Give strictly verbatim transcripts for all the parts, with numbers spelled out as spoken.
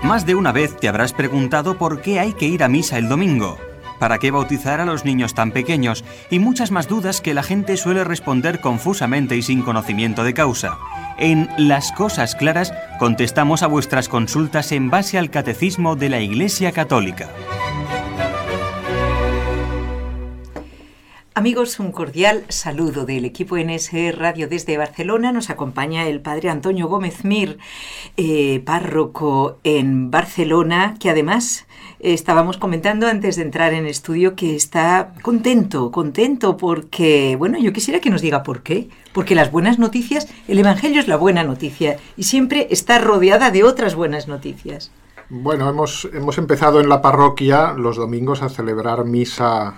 Más de una vez te habrás preguntado por qué hay que ir a misa el domingo, para qué bautizar a los niños tan pequeños y muchas más dudas que la gente suele responder confusamente y sin conocimiento de causa. En Las Cosas Claras contestamos a vuestras consultas en base al Catecismo de la Iglesia Católica. Amigos, un cordial saludo del equipo N S E Radio desde Barcelona. Nos acompaña el padre Antonio Gómez Mir, eh, párroco en Barcelona, que además eh, estábamos comentando antes de entrar en estudio que está contento, contento porque, bueno, yo quisiera que nos diga por qué. Porque las buenas noticias, el Evangelio es la buena noticia y siempre está rodeada de otras buenas noticias. Bueno, hemos, hemos empezado en la parroquia los domingos a celebrar misa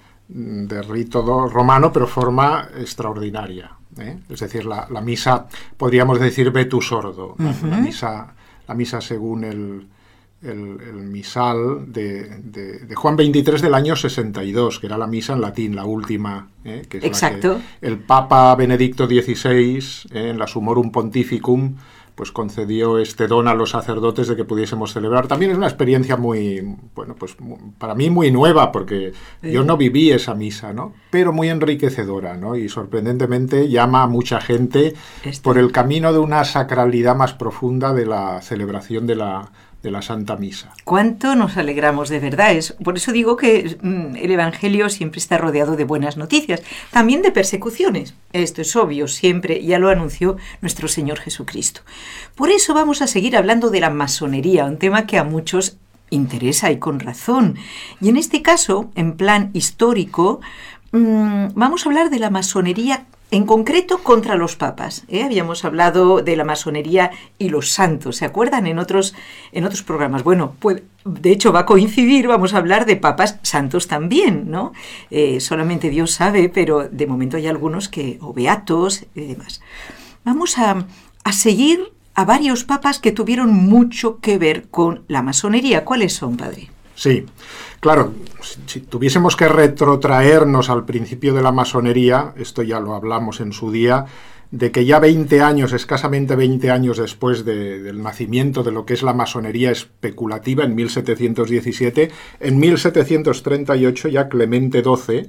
de rito romano, pero forma extraordinaria, ¿eh? Es decir, la, la misa, podríamos decir vetus ordo, uh-huh. la, misa, la misa según el, el, el misal de, de, de Juan veintitrés del año sesenta y dos, que era la misa en latín, la última, ¿eh? que es Exacto. La que el Papa Benedicto dieciséis, ¿eh? en la Summorum Pontificum, pues concedió este don a los sacerdotes de que pudiésemos celebrar. También es una experiencia muy, bueno, pues para mí muy nueva, porque sí. yo no viví esa misa, ¿no? Pero muy enriquecedora, ¿no? Y sorprendentemente llama a mucha gente este. por el camino de una sacralidad más profunda de la celebración de la de la Santa Misa. ¿Cuánto nos alegramos de verdad? Es, por eso digo que mm, el Evangelio siempre está rodeado de buenas noticias, también de persecuciones. Esto es obvio, siempre, ya lo anunció nuestro Señor Jesucristo. Por eso vamos a seguir hablando de la masonería, un tema que a muchos interesa y con razón. Y en este caso, en plan histórico, mmm, vamos a hablar de la masonería en concreto contra los papas, ¿eh? Habíamos hablado de la masonería y los santos, ¿se acuerdan? En otros, en otros programas. Bueno, pues de hecho va a coincidir, vamos a hablar de papas santos también, ¿no? Eh, solamente Dios sabe, pero de momento hay algunos que, o beatos y demás. Vamos a, a seguir a varios papas que tuvieron mucho que ver con la masonería. ¿Cuáles son, padre? Sí, claro, si, si tuviésemos que retrotraernos al principio de la masonería, esto ya lo hablamos en su día, de que ya veinte años, escasamente veinte años después de, del nacimiento de lo que es la masonería especulativa, en mil setecientos diecisiete, en mil setecientos treinta y ocho ya Clemente doce,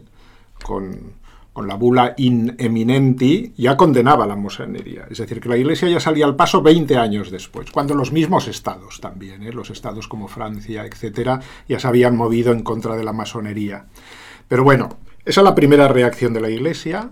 con... con la bula In Eminenti, ya condenaba la masonería. Es decir, que la Iglesia ya salía al paso veinte años después, cuando los mismos estados también, ¿eh? los estados como Francia, etcétera, ya se habían movido en contra de la masonería. Pero bueno, esa es la primera reacción de la Iglesia.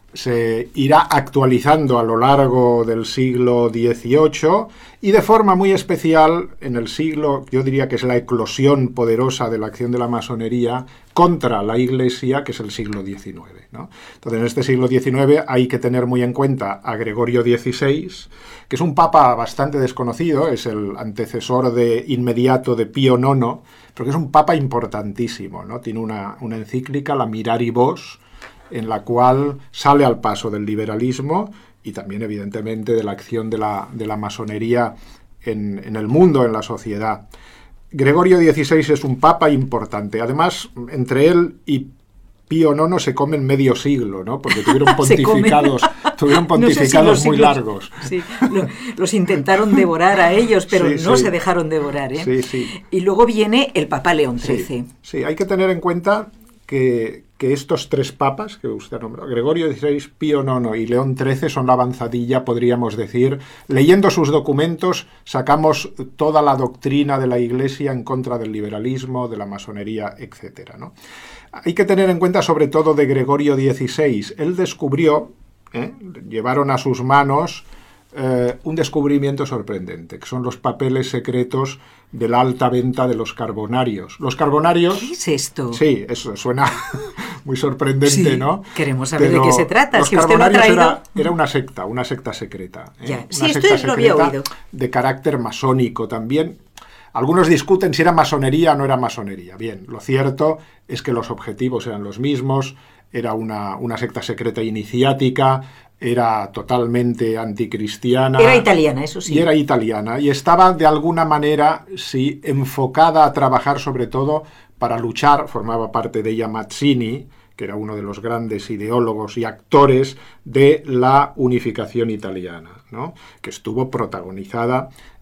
Se irá actualizando a lo largo del siglo dieciocho y de forma muy especial en el siglo, yo diría que es la eclosión poderosa de la acción de la masonería contra la Iglesia, que es el siglo diecinueve, ¿no? Entonces, en este siglo diecinueve hay que tener muy en cuenta a Gregorio dieciséis, que es un papa bastante desconocido, es el antecesor de inmediato de Pío nono, pero que es un papa importantísimo, ¿no? Tiene una, una encíclica, la Miraribus, en la cual sale al paso del liberalismo y también, evidentemente, de la acción de la, de la masonería en, en el mundo, en la sociedad. Gregorio dieciséis es un papa importante. Además, entre él y Pío nono se comen medio siglo, ¿no? Porque tuvieron pontificados, tuvieron pontificados no sé si muy siglos, largos. Sí, lo, los intentaron devorar a ellos, pero sí, no sí. se dejaron devorar, ¿eh? Sí, sí. Y luego viene el Papa León trece. Sí, sí, hay que tener en cuenta que, que estos tres papas que usted ha nombrado, Gregorio dieciséis, Pío nono y León trece, son la avanzadilla, podríamos decir. Leyendo sus documentos sacamos toda la doctrina de la Iglesia en contra del liberalismo, de la masonería, etcétera, ¿no? Hay que tener en cuenta sobre todo de Gregorio dieciséis. Él descubrió, ¿eh? llevaron a sus manos eh, un descubrimiento sorprendente, que son los papeles secretos de la alta venta de los carbonarios. Los carbonarios... ¿Qué es esto? Sí, eso suena muy sorprendente, sí, ¿no? Queremos saber Pero de qué se trata. Los si usted lo ha carbonarios traído... era, era una secta, una secta secreta. ¿eh? Ya. Una Sí, secta esto lo había oído. De carácter masónico también. Algunos discuten si era masonería o no era masonería. Bien, lo cierto es que los objetivos eran los mismos, era una, una secta secreta iniciática, era totalmente anticristiana. Era italiana, eso sí. Y era italiana, y estaba de alguna manera, sí, enfocada a trabajar sobre todo para luchar, formaba parte de ella Mazzini, que era uno de los grandes ideólogos y actores de la unificación italiana, ¿no? Que estuvo protagonizada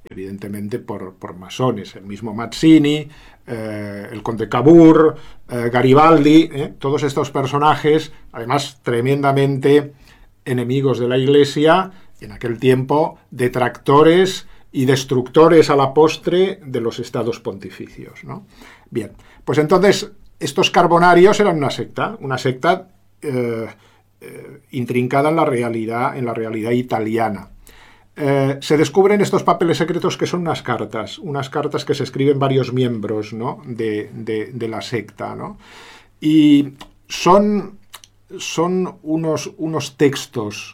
evidentemente por, por masones, el mismo Mazzini, eh, el conde Cavour, eh, Garibaldi, eh, todos estos personajes, además tremendamente enemigos de la Iglesia, en aquel tiempo detractores y destructores a la postre de los estados pontificios, ¿no? Bien, pues entonces estos carbonarios eran una secta, una secta eh, eh, intrincada en la realidad, en la realidad italiana. Eh, se descubren estos papeles secretos que son unas cartas, unas cartas que se escriben varios miembros, ¿no?, de, de, de la secta, ¿no? Y son, son unos, unos textos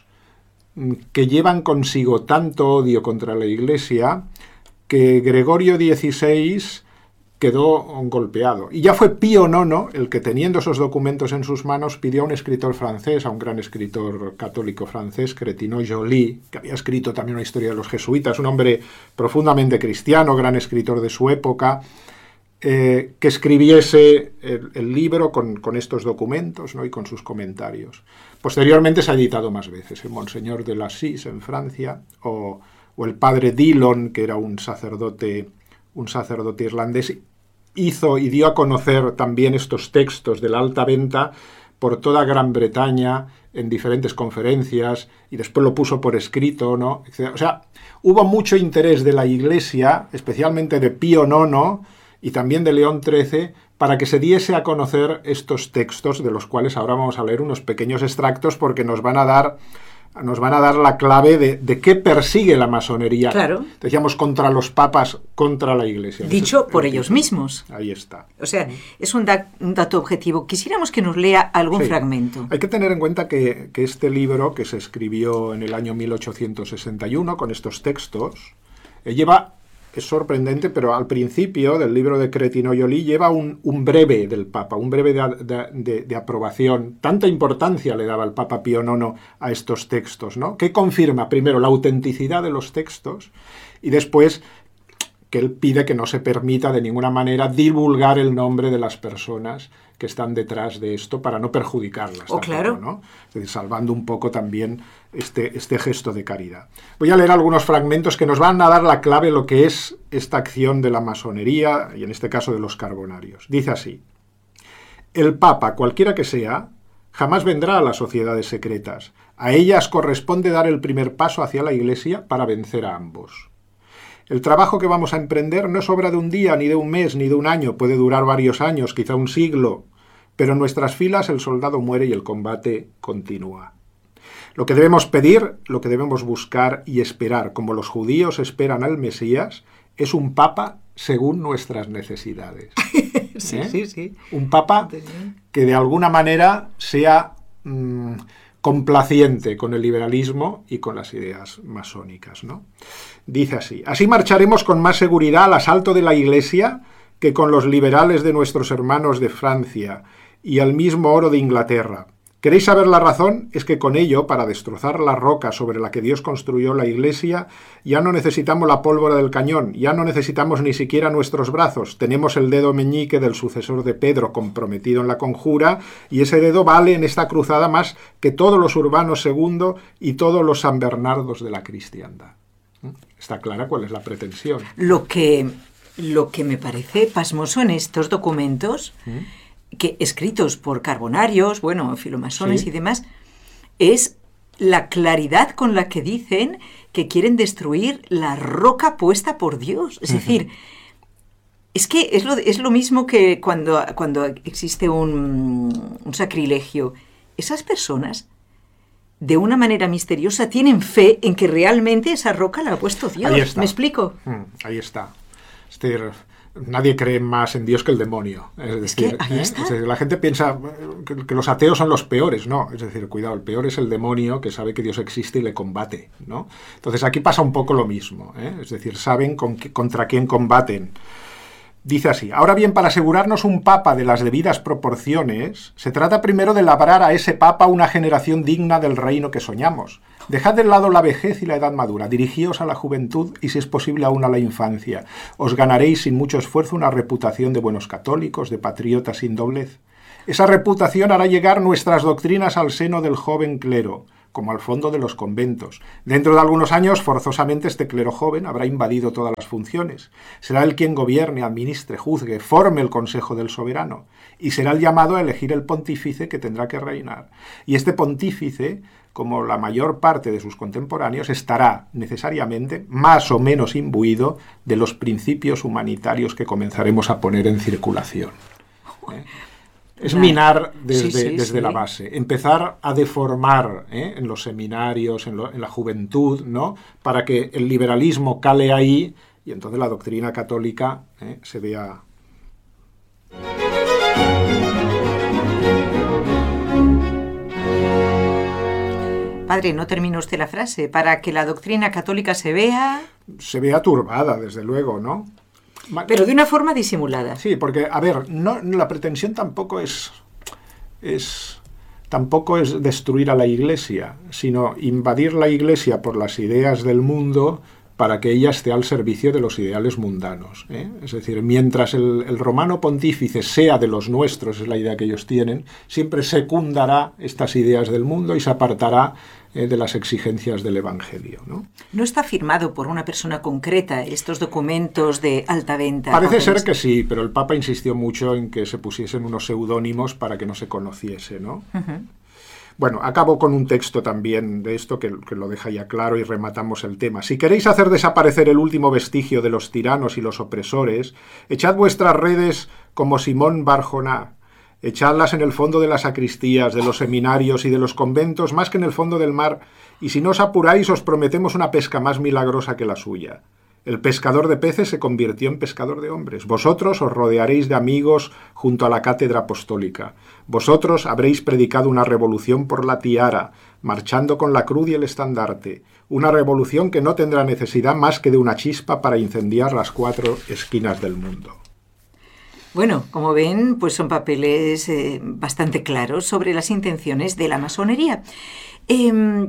que llevan consigo tanto odio contra la Iglesia que Gregorio dieciséis quedó golpeado. Y ya fue Pío nono el que, teniendo esos documentos en sus manos, pidió a un escritor francés, a un gran escritor católico francés, Cretineau Joly, que había escrito también una historia de los jesuitas, un hombre profundamente cristiano, gran escritor de su época, eh, que escribiese el, el libro con, con estos documentos, ¿no?, y con sus comentarios. Posteriormente se ha editado más veces, el Monseñor de Lassís en Francia, o, o el padre Dillon, que era un sacerdote, un sacerdote irlandés, hizo y dio a conocer también estos textos de la alta venta por toda Gran Bretaña, en diferentes conferencias, y después lo puso por escrito, ¿no?, etcétera. O sea, hubo mucho interés de la Iglesia, especialmente de Pío nono y también de León trece, para que se diese a conocer estos textos, de los cuales ahora vamos a leer unos pequeños extractos, porque nos van a dar, nos van a dar la clave de, de qué persigue la masonería. Claro. Decíamos, contra los papas, contra la Iglesia. Dicho Entonces, por el ellos título. mismos. Ahí está. O sea, es un, da- un dato objetivo. Quisiéramos que nos lea algún Sí. fragmento. Hay que tener en cuenta que, que este libro, que se escribió en el año mil ochocientos sesenta y uno, con estos textos, eh, lleva... Es sorprendente, pero al principio del libro de Cretineau Joly lleva un, un breve del Papa, un breve de, de, de, de aprobación. Tanta importancia le daba el Papa Pío nono a estos textos, ¿no?, que confirma primero la autenticidad de los textos y después que él pide que no se permita de ninguna manera divulgar el nombre de las personas que están detrás de esto para no perjudicarlas. Oh, tampoco, claro. ¿no? Es decir, salvando un poco también este, este gesto de caridad. Voy a leer algunos fragmentos que nos van a dar la clave de lo que es esta acción de la masonería, y en este caso de los carbonarios. Dice así: el Papa, cualquiera que sea, jamás vendrá a las sociedades secretas. A ellas corresponde dar el primer paso hacia la Iglesia para vencer a ambos. El trabajo que vamos a emprender no es obra de un día, ni de un mes, ni de un año, puede durar varios años, quizá un siglo, pero en nuestras filas el soldado muere y el combate continúa. Lo que debemos pedir, lo que debemos buscar y esperar, como los judíos esperan al Mesías, es un papa según nuestras necesidades. Sí, ¿Eh? sí, sí. Un papa que de alguna manera sea mmm, complaciente con el liberalismo y con las ideas masónicas, ¿no? Dice así: así marcharemos con más seguridad al asalto de la Iglesia que con los liberales de nuestros hermanos de Francia y al mismo oro de Inglaterra. ¿Queréis saber la razón? Es que con ello, para destrozar la roca sobre la que Dios construyó la Iglesia, ya no necesitamos la pólvora del cañón, ya no necesitamos ni siquiera nuestros brazos. Tenemos el dedo meñique del sucesor de Pedro comprometido en la conjura, y ese dedo vale en esta cruzada más que todos los Urbanos segundo y todos los San Bernardos de la cristiandad. Está clara cuál es la pretensión. Lo que, lo que me parece pasmoso en estos documentos, ¿Mm? que escritos por carbonarios, bueno, filomasones sí. y demás, es la claridad con la que dicen que quieren destruir la roca puesta por Dios. Es uh-huh. decir, es que es lo, es lo mismo que cuando, cuando existe un, un sacrilegio. Esas personas, de una manera misteriosa, tienen fe en que realmente esa roca la ha puesto Dios. Ahí está. ¿Me explico? Mm, ahí está. Es decir, nadie cree más en Dios que el demonio. Es decir, es que ahí está. Es decir, la gente piensa que, que los ateos son los peores. No, es decir, cuidado, el peor es el demonio que sabe que Dios existe y le combate, ¿no? Entonces aquí pasa un poco lo mismo, ¿eh? Es decir, saben con qué, contra quién combaten. Dice así: ahora bien, para asegurarnos un papa de las debidas proporciones, se trata primero de labrar a ese papa una generación digna del reino que soñamos. Dejad de lado la vejez y la edad madura, dirigíos a la juventud y, si es posible, aún a la infancia. Os ganaréis sin mucho esfuerzo una reputación de buenos católicos, de patriotas sin doblez. Esa reputación hará llegar nuestras doctrinas al seno del joven clero. como al fondo de los conventos. Dentro de algunos años, forzosamente, este clero joven habrá invadido todas las funciones. Será él quien gobierne, administre, juzgue, forme el consejo del soberano, y será el llamado a elegir el pontífice que tendrá que reinar. Y este pontífice, como la mayor parte de sus contemporáneos, estará necesariamente más o menos imbuido de los principios humanitarios que comenzaremos a poner en circulación. ¿Eh? Es claro. minar desde, sí, sí, desde sí. la base, empezar a deformar ¿eh? en los seminarios, en, lo, en la juventud, ¿no? Para que el liberalismo cale ahí y entonces la doctrina católica ¿eh? se vea... Padre, no termina usted la frase. Para que la doctrina católica se vea... Se vea turbada, desde luego, ¿no? Pero de una forma disimulada. Sí, porque, a ver, no, la pretensión tampoco es, es, tampoco es destruir a la Iglesia, sino invadir la Iglesia por las ideas del mundo para que ella esté al servicio de los ideales mundanos, ¿eh? Es decir, mientras el, el romano pontífice sea de los nuestros, es la idea que ellos tienen, siempre secundará estas ideas del mundo y se apartará eh, de las exigencias del Evangelio, ¿no? ¿No está firmado por una persona concreta estos documentos de alta venta? Parece ser que sí, pero el Papa insistió mucho en que se pusiesen unos seudónimos para que no se conociese, ¿no? Uh-huh. Bueno, acabo con un texto también de esto que, que lo deja ya claro y rematamos el tema. Si queréis hacer desaparecer el último vestigio de los tiranos y los opresores, echad vuestras redes como Simón Barjona, echadlas en el fondo de las sacristías, de los seminarios y de los conventos, más que en el fondo del mar, y si no os apuráis os prometemos una pesca más milagrosa que la suya. El pescador de peces se convirtió en pescador de hombres. Vosotros os rodearéis de amigos junto a la cátedra apostólica. Vosotros habréis predicado una revolución por la tiara, marchando con la cruz y el estandarte. Una revolución que no tendrá necesidad más que de una chispa para incendiar las cuatro esquinas del mundo. Bueno, como ven, pues son papeles eh, bastante claros sobre las intenciones de la masonería. Eh,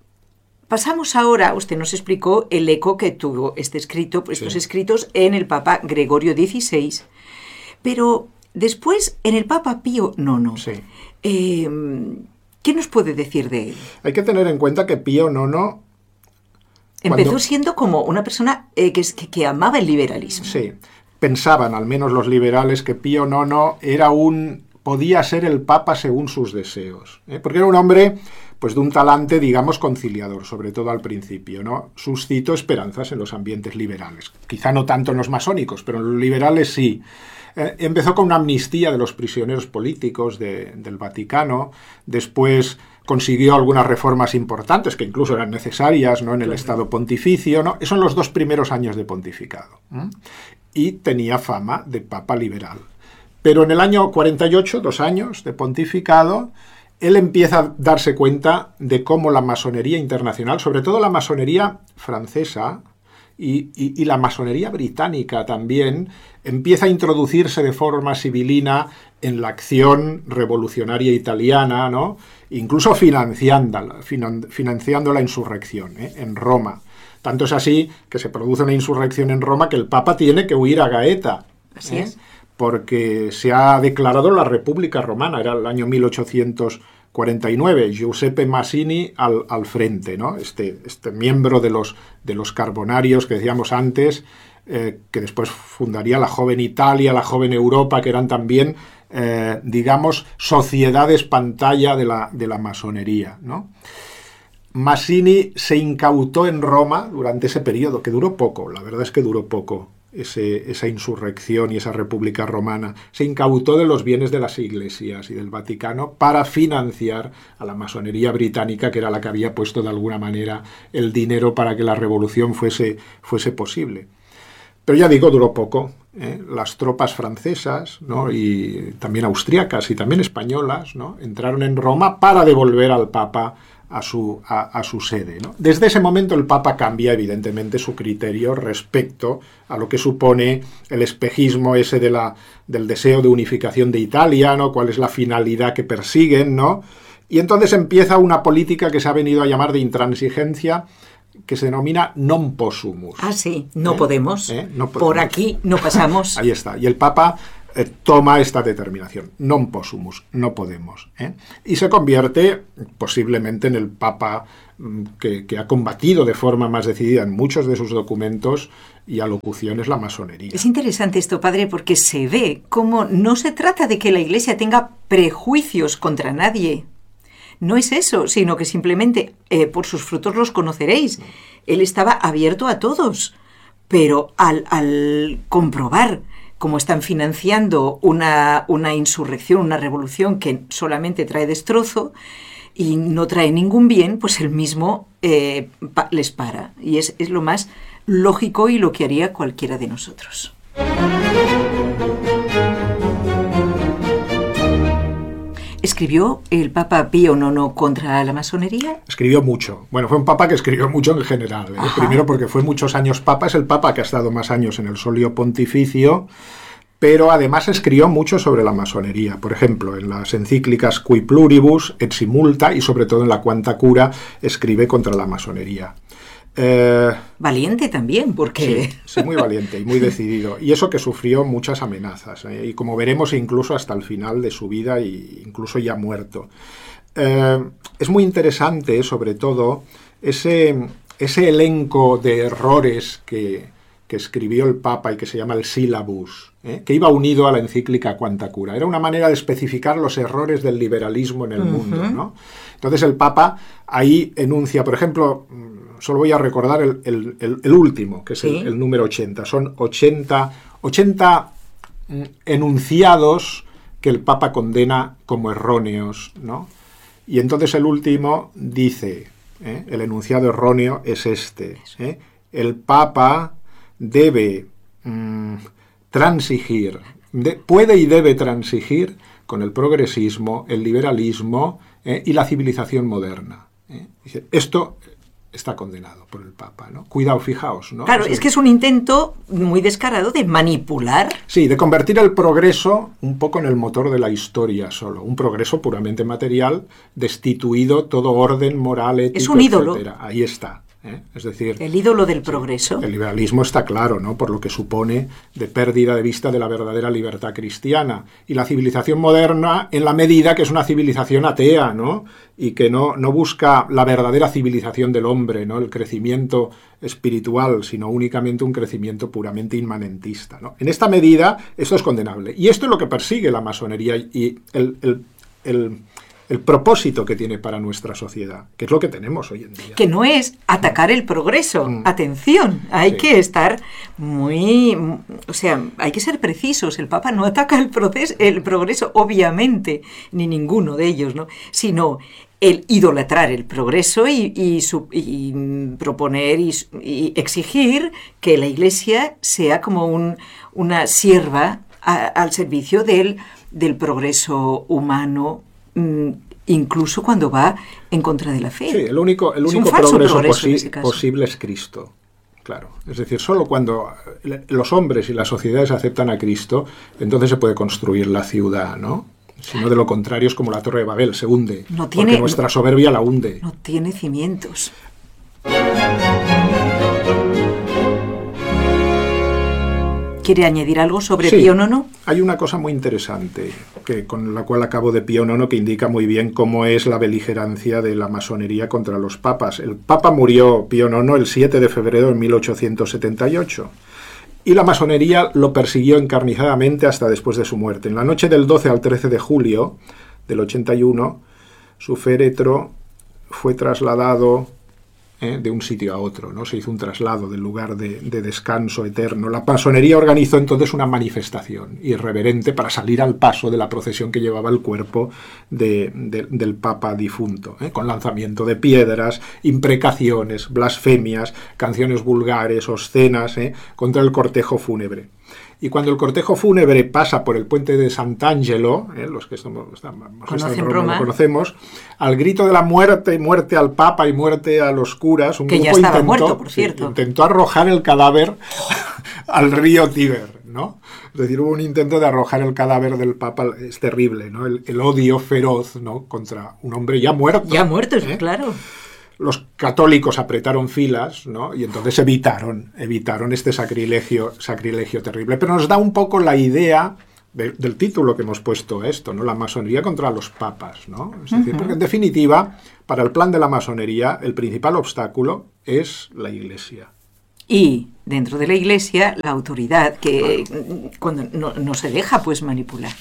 Pasamos ahora, usted nos explicó el eco que tuvo este escrito, estos sí. escritos en el Papa Gregorio dieciséis, pero después en el Papa Pío noveno. Sí. Eh, ¿Qué nos puede decir de él? Hay que tener en cuenta que Pío noveno... Empezó cuando... siendo como una persona eh, que, que, que amaba el liberalismo. Sí, pensaban, al menos los liberales, que Pío noveno era un... podía ser el Papa según sus deseos, ¿eh? Porque era un hombre... pues de un talante, digamos, conciliador, sobre todo al principio, ¿no? Suscitó esperanzas en los ambientes liberales. Quizá no tanto en los masónicos, pero en los liberales sí. Eh, empezó con una amnistía de los prisioneros políticos de, del Vaticano, después consiguió algunas reformas importantes, que incluso eran necesarias, ¿no? En el Estado pontificio, ¿no? Esos son los dos primeros años de pontificado. ¿eh? Y tenía fama de papa liberal. Pero en el año cuarenta y ocho, dos años de pontificado, él empieza a darse cuenta de cómo la masonería internacional, sobre todo la masonería francesa y, y, y la masonería británica también, empieza a introducirse de forma sibilina en la acción revolucionaria italiana, ¿no? Incluso financiándola, finan, financiando la insurrección ¿eh? en Roma. Tanto es así que se produce una insurrección en Roma que el Papa tiene que huir a Gaeta. Así ¿eh? es. Porque se ha declarado la República Romana, era el año mil ochocientos cuarenta y nueve, Giuseppe Mazzini al, al frente, ¿no? Este, este miembro de los, de los Carbonarios que decíamos antes, eh, que después fundaría la joven Italia, la joven Europa, que eran también, eh, digamos, sociedades pantalla de la, de la masonería, ¿no? Mazzini se incautó en Roma durante ese periodo, que duró poco, la verdad es que duró poco. Ese, esa insurrección y esa república romana, se incautó de los bienes de las iglesias y del Vaticano para financiar a la masonería británica, que era la que había puesto de alguna manera el dinero para que la revolución fuese, fuese posible. Pero ya digo, duró poco. ¿eh? Las tropas francesas, ¿no? y también austríacas y también españolas, ¿no? entraron en Roma para devolver al Papa a su, a, a su sede, ¿no? Desde ese momento el Papa cambia evidentemente su criterio respecto a lo que supone el espejismo ese de la, del deseo de unificación de Italia, ¿no? Cuál es la finalidad que persiguen, ¿no? Y entonces empieza una política que se ha venido a llamar de intransigencia, que se denomina non possumus. Ah, sí, no ¿Eh? podemos. ¿Eh? No podemos. Por aquí no pasamos. Ahí está. Y el Papa eh, toma esta determinación, non possumus, no podemos, ¿eh? Y se convierte posiblemente en el papa que, que ha combatido de forma más decidida en muchos de sus documentos y alocuciones la masonería. Es interesante esto, padre, porque se ve cómo no se trata de que la Iglesia tenga prejuicios contra nadie. No es eso, sino que simplemente eh, por sus frutos los conoceréis. Él estaba abierto a todos, pero al, al comprobar cómo están financiando una, una insurrección, una revolución que solamente trae destrozo y no trae ningún bien, pues él mismo eh, pa, les para. Y es, es lo más lógico y lo que haría cualquiera de nosotros. ¿Escribió el Papa Pío noveno contra la masonería? Escribió mucho. Bueno, fue un papa que escribió mucho en general. ¿eh? Primero porque fue muchos años papa, es el papa que ha estado más años en el solio pontificio, pero además escribió mucho sobre la masonería. Por ejemplo, en las encíclicas Qui Pluribus, Et Simulta, y sobre todo en la Quanta Cura, escribe contra la masonería. Eh, valiente también, porque... Sí, sí, muy valiente y muy decidido. Y eso que sufrió muchas amenazas, ¿eh? Y como veremos, incluso hasta el final de su vida, e incluso ya muerto. Eh, es muy interesante, sobre todo, ese, ese elenco de errores que, que escribió el Papa y que se llama el Syllabus, ¿eh? Que iba unido a la encíclica Quanta Cura. Era una manera de especificar los errores del liberalismo en el uh-huh. mundo, ¿no? Entonces el Papa ahí enuncia, por ejemplo... Solo voy a recordar el, el, el, el último, que es ¿Sí? el, el número ochenta. Son ochenta, ochenta enunciados que el Papa condena como erróneos, ¿no? Y entonces el último dice, ¿eh? el enunciado erróneo es este. ¿eh? El Papa debe mmm, transigir, de, puede y debe transigir con el progresismo, el liberalismo ¿eh? y la civilización moderna. ¿eh? Dice, esto... está condenado por el Papa, ¿no? Cuidado, fijaos, ¿no? Claro, o sea, es que es un intento muy descarado de manipular. Sí, de convertir el progreso un poco en el motor de la historia solo. Un progreso puramente material, destituido todo orden moral, ético, es un ídolo. etcétera. Ahí está. ¿eh? Es decir... El ídolo del progreso. Sí, el liberalismo está claro, ¿no? Por lo que supone de pérdida de vista de la verdadera libertad cristiana. Y la civilización moderna, en la medida que es una civilización atea, ¿no? Y que no, no busca la verdadera civilización del hombre, ¿no? El crecimiento espiritual, sino únicamente un crecimiento puramente inmanentista, ¿no? En esta medida, esto es condenable. Y esto es lo que persigue la masonería y el... el, el el propósito que tiene para nuestra sociedad, que es lo que tenemos hoy en día. Que no es atacar el progreso. Mm. Atención, hay sí. que estar muy... O sea, hay que ser precisos. El Papa no ataca el, proceso, el progreso, obviamente, ni ninguno de ellos, ¿no? Sino el idolatrar el progreso y, y, su, y proponer y, y exigir que la Iglesia sea como un, una sierva a, al servicio del, del progreso humano, incluso cuando va en contra de la fe. Sí, el único, el único progreso, progreso posi- posible es Cristo. Claro, es decir, solo cuando los hombres y las sociedades aceptan a Cristo, entonces se puede construir la ciudad, ¿no? Si no, de lo contrario es como la Torre de Babel, se hunde, no tiene, porque nuestra soberbia la hunde. No tiene cimientos. ¿Quiere añadir algo sobre sí, Pío noveno? Hay una cosa muy interesante que, con la cual acabo de Pío noveno que indica muy bien cómo es la beligerancia de la masonería contra los papas. El Papa murió, Pío noveno, el siete de febrero de mil ochocientos setenta y ocho y la masonería lo persiguió encarnizadamente hasta después de su muerte. En la noche del doce al trece de julio del ochenta y uno, su féretro fue trasladado ¿eh? de un sitio a otro, ¿no? Se hizo un traslado del lugar de, de descanso eterno. La masonería organizó entonces una manifestación irreverente para salir al paso de la procesión que llevaba el cuerpo de, de, del Papa difunto, ¿eh? con lanzamiento de piedras, imprecaciones, blasfemias, canciones vulgares, obscenas, ¿eh? contra el cortejo fúnebre. Y cuando el cortejo fúnebre pasa por el puente de Sant'Angelo, ¿eh? los que estamos, estamos en Roma, lo conocemos, al grito de la muerte, muerte al Papa y muerte a los curas, un que grupo ya estaba intentó, muerto, por cierto. Sí, intentó arrojar el cadáver al río Tíber, ¿no? Es decir, hubo un intento de arrojar el cadáver del Papa, es terrible, ¿no? El, el odio feroz, ¿no? Contra un hombre ya muerto. Ya muerto, ¿eh? claro. Los católicos apretaron filas, ¿no? Y entonces evitaron, evitaron este sacrilegio, sacrilegio terrible. Pero nos da un poco la idea de, del título que hemos puesto a esto, ¿no? La masonería contra los papas, ¿no? Es decir, uh-huh. porque en definitiva, para el plan de la masonería, el principal obstáculo es la Iglesia. Y dentro de la Iglesia, la autoridad, que claro. cuando no, no se deja pues manipular.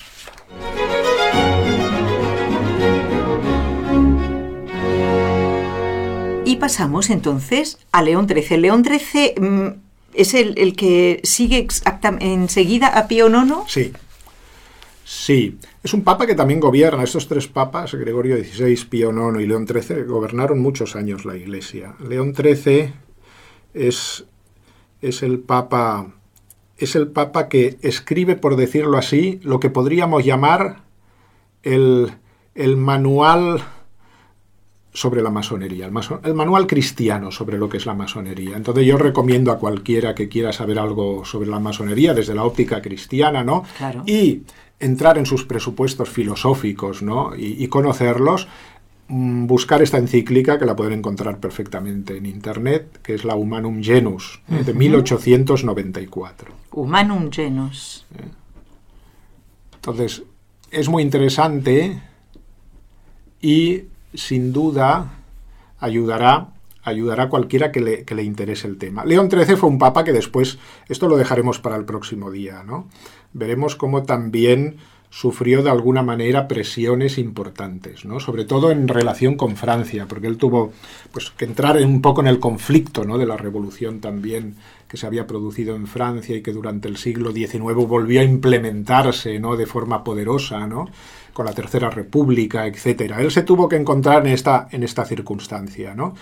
Y pasamos entonces a León trece. León trece mmm, es el, el que sigue exacta, enseguida a Pío nono. Sí, sí. Es un papa que también gobierna. Estos tres papas, Gregorio dieciséis, Pío nono y León trece, gobernaron muchos años la Iglesia. León trece es, es el papa, es el papa que escribe, por decirlo así, lo que podríamos llamar el, el manual sobre la masonería, el, maso, el manual cristiano sobre lo que es la masonería. Entonces yo recomiendo a cualquiera que quiera saber algo sobre la masonería desde la óptica cristiana, ¿no? Claro. Y entrar en sus presupuestos filosóficos, ¿no? Y, y conocerlos, mmm, buscar esta encíclica que la pueden encontrar perfectamente en internet, que es la Humanum Genus, ¿eh? de uh-huh. mil ochocientos noventa y cuatro. Humanum Genus. ¿Eh? Entonces, es muy interesante y sin duda ayudará, ayudará a cualquiera que le, que le interese el tema. León trece fue un papa que después, esto lo dejaremos para el próximo día, ¿no? Veremos cómo también sufrió de alguna manera presiones importantes, ¿no? Sobre todo en relación con Francia, porque él tuvo pues, que entrar en un poco en el conflicto, ¿no? de la revolución también que se había producido en Francia y que durante el siglo diecinueve volvió a implementarse, ¿no? de forma poderosa, ¿no? con la Tercera República, etcétera. Él se tuvo que encontrar en esta, en esta circunstancia, ¿no?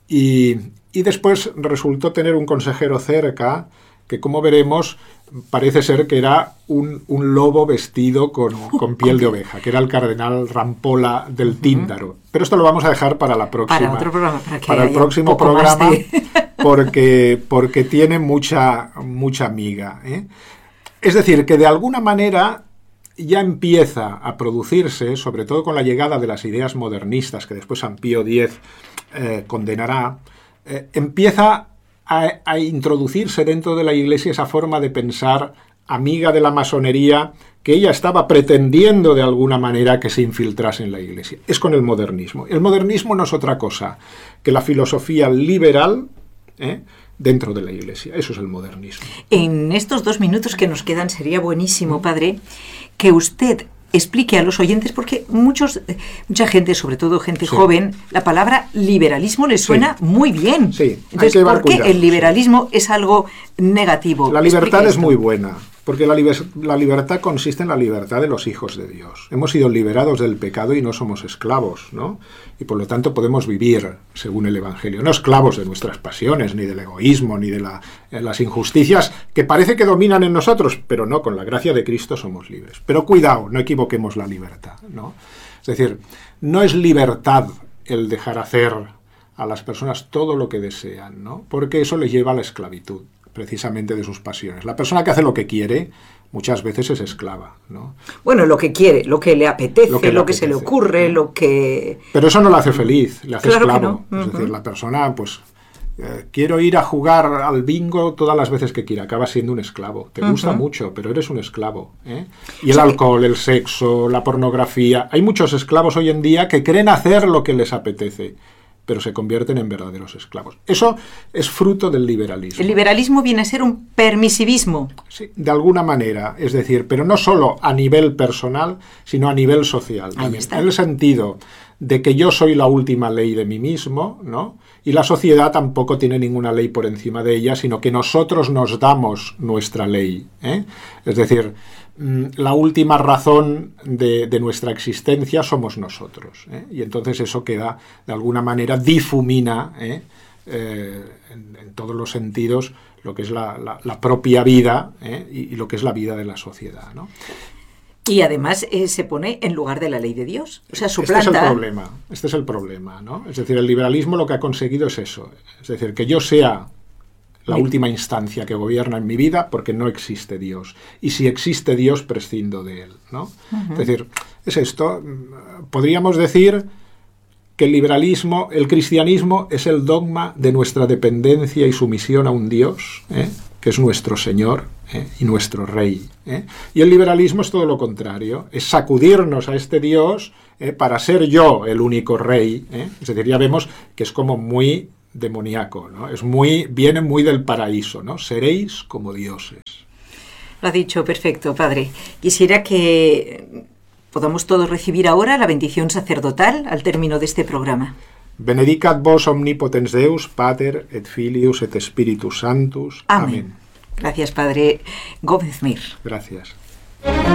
Y, y después resultó tener un consejero cerca que, como veremos, parece ser que era un, un lobo vestido con, con piel de oveja, que era el cardenal Rampolla del Tíndaro. Pero esto lo vamos a dejar para la próxima. Para otro programa, para, que para el próximo programa, de... porque, porque tiene mucha, mucha miga, ¿eh? Es decir, que de alguna manera ya empieza a producirse, sobre todo con la llegada de las ideas modernistas, que después San Pío X eh, condenará, eh, empieza a, a introducirse dentro de la Iglesia esa forma de pensar amiga de la masonería que ella estaba pretendiendo de alguna manera que se infiltrase en la Iglesia. Es con el modernismo. El modernismo no es otra cosa que la filosofía liberal, ¿eh? dentro de la Iglesia. Eso es el modernismo. En estos dos minutos que nos quedan sería buenísimo, padre, que usted explique a los oyentes, porque muchos, mucha gente, sobre todo gente sí. joven, la palabra liberalismo les suena sí. muy bien. Sí. Entonces, ¿por qué el liberalismo sí. es algo negativo? La libertad es muy buena, porque la, liber- la libertad consiste en la libertad de los hijos de Dios. Hemos sido liberados del pecado y no somos esclavos, ¿no? Y por lo tanto podemos vivir según el Evangelio, no esclavos de nuestras pasiones, ni del egoísmo, ni de la, eh, las injusticias que parece que dominan en nosotros, pero no, con la gracia de Cristo somos libres. Pero cuidado, no equivoquemos la libertad, ¿no? Es decir, no es libertad el dejar hacer a las personas todo lo que desean, ¿no? Porque eso les lleva a la esclavitud, precisamente de sus pasiones. La persona que hace lo que quiere muchas veces es esclava, ¿no? Bueno, lo que quiere, lo que le apetece, lo que, lo que apetece, se le ocurre, ¿no? Lo que... Pero eso no le hace feliz, le hace claro esclavo. No. Uh-huh. Es decir, la persona, pues, eh, quiero ir a jugar al bingo todas las veces que quiera, acaba siendo un esclavo. Te uh-huh. gusta mucho, pero eres un esclavo, ¿eh? Y el sí. alcohol, el sexo, la pornografía... Hay muchos esclavos hoy en día que creen hacer lo que les apetece, pero se convierten en verdaderos esclavos. Eso es fruto del liberalismo. El liberalismo viene a ser un permisivismo. Sí, de alguna manera, es decir, pero no solo a nivel personal, sino a nivel social. Ahí está. En el sentido de que yo soy la última ley de mí mismo, ¿no? Y la sociedad tampoco tiene ninguna ley por encima de ella, sino que nosotros nos damos nuestra ley, ¿eh? Es decir, la última razón de, de nuestra existencia somos nosotros, ¿eh? Y entonces eso queda, de alguna manera, difumina ¿eh? Eh, en, en todos los sentidos lo que es la, la, la propia vida ¿eh? y, y lo que es la vida de la sociedad, ¿no? Y además eh, se pone en lugar de la ley de Dios. O sea, suplanta... Este es el problema, este es el problema, ¿no? Es decir, el liberalismo lo que ha conseguido es eso, es decir, que yo sea la última instancia que gobierna en mi vida porque no existe Dios. Y si existe Dios, prescindo de él, ¿no? Uh-huh. Es decir, es esto. Podríamos decir que el liberalismo, el cristianismo, es el dogma de nuestra dependencia y sumisión a un Dios, ¿eh? que es nuestro Señor ¿eh? y nuestro Rey. ¿eh? Y el liberalismo es todo lo contrario, es sacudirnos a este Dios ¿eh? para ser yo el único Rey. ¿eh? Es decir, ya vemos que es como muy demoníaco, ¿no? Es muy, viene muy del paraíso, ¿no? Seréis como dioses. Lo ha dicho perfecto, Padre. Quisiera que podamos todos recibir ahora la bendición sacerdotal al término de este programa. Benedicat vos omnipotens Deus, Pater, et Filius, et Spiritus Sanctus. Amén. Amén. Gracias, Padre Gómez Mir. Gracias.